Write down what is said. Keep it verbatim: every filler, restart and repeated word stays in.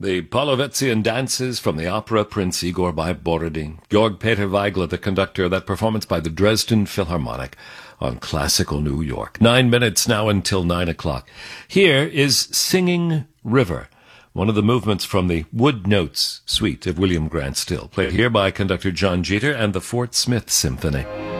The Polovetzian dances from the opera Prince Igor by Borodin. Georg Peter Weigler, the conductor of that performance by the Dresden Philharmonic on Classical New York. Nine minutes now until nine o'clock. Here is Singing River, one of the movements from the Wood Notes suite of William Grant Still, played here by conductor John Jeter and the Fort Smith Symphony.